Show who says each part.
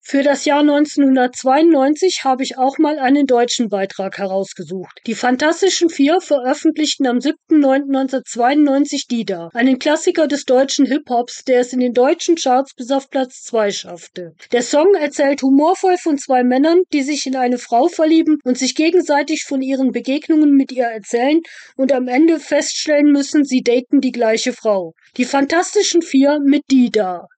Speaker 1: Für das Jahr 1992 habe ich auch mal einen deutschen Beitrag herausgesucht. Die Fantastischen Vier veröffentlichten am 7.9.1992 Dida, einen Klassiker des deutschen Hip-Hops, der es in den deutschen Charts bis auf Platz 2 schaffte. Der Song erzählt humorvoll von zwei Männern, die sich in eine Frau verlieben und sich gegenseitig von ihren Begegnungen mit ihr erzählen und am Ende feststellen müssen, sie daten die gleiche Frau. Die Fantastischen Vier mit Dida.